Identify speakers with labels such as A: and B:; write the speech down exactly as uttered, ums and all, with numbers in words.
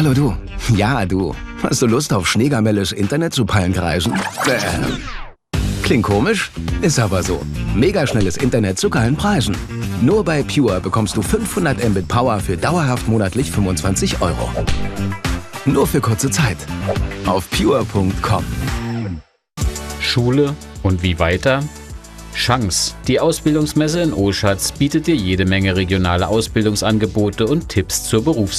A: Hallo du. Ja, du. Hast du Lust auf schneegamelles Internet zu Pallenkreisen? Äh. Klingt komisch? Ist aber so. Megaschnelles Internet zu geilen Preisen. Nur bei Pure bekommst du fünfhundert Mbit Power für dauerhaft monatlich fünfundzwanzig Euro. Nur für kurze Zeit. Auf pure punkt com.
B: Schule und wie weiter? Chance. Die Ausbildungsmesse in Oschatz bietet dir jede Menge regionale Ausbildungsangebote und Tipps zur Berufswahl.